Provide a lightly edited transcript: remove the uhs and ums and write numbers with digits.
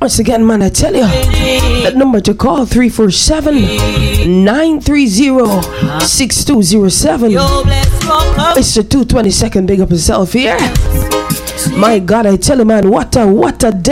Once again, man, I tell you, that number to call 347-930-6207. It's the 222nd. Big up yourself here. My God, I tell you, man, what a day.